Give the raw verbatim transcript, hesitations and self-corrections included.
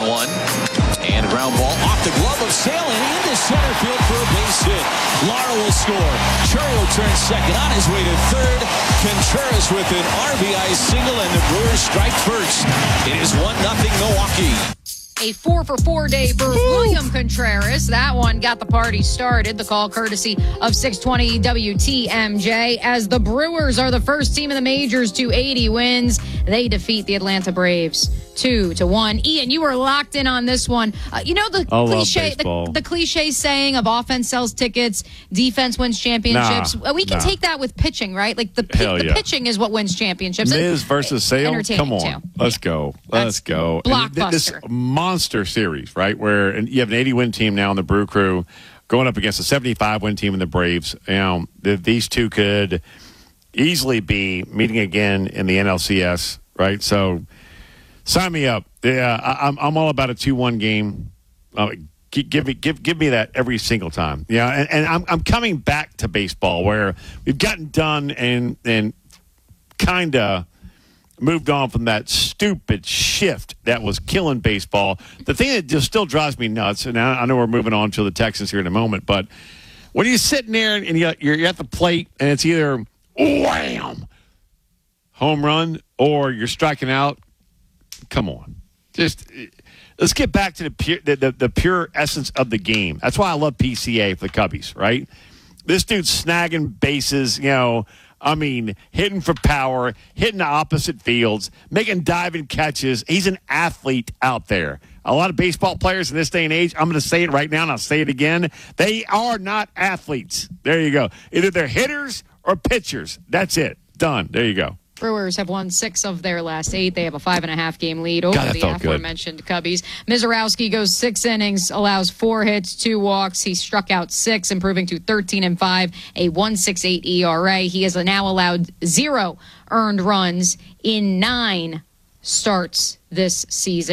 one. And a ground ball off the glove of Salem into center field for a base hit. Lara will score. Churro turns second on his way to third. Contreras with an R B I single, and the Brewers strike first. It is one nothing Milwaukee. A four for four day for William Contreras. That one got the party started. The call courtesy of six twenty W T M J. As the Brewers are the first team in the majors to eighty wins, they defeat the Atlanta Braves two to one. Ian, you were locked in on this one. Uh, you know the I cliche, the, the cliche saying of offense sells tickets, defense wins championships. Nah, we can nah. take that with pitching, right? Like the, Hell the yeah. pitching is what wins championships. Miz versus Sale. Come on, too. let's go. Let's That's go. Blockbuster. And this monster series, right? Where and you have an eighty-win team now in the Brew Crew going up against a seventy-five win team in the Braves. You know, the, these two could easily be meeting again in the N L C S, right? So sign me up. Yeah, I, I'm I'm all about a two one game. Uh, give, give me give give me that every single time. Yeah, and, and I'm I'm coming back to baseball where we've gotten done and and kind of moved on from that stupid shift that was killing baseball. The thing that just still drives me nuts, and I, I know we're moving on to the Texans here in a moment, but when you're sitting there and you're, you're at the plate and it's either wham, home run, or you're striking out, come on. Just let's get back to the pure, the, the, the pure essence of the game. That's why I love P C A for the Cubbies, right? This dude's snagging bases, you know, I mean, hitting for power, hitting the opposite fields, making diving catches. He's an athlete out there. A lot of baseball players in this day and age, I'm going to say it right now and I'll say it again, they are not athletes. There you go. Either they're hitters or pitchers. That's it. Done. There you go. Brewers have won six of their last eight. They have a five and a half game lead over God, that the felt good. aforementioned Cubbies. Mizorowski goes six innings, allows four hits, two walks. He struck out six, improving to thirteen and five, a one point six eight E R A. He has now allowed zero earned runs in nine starts this season.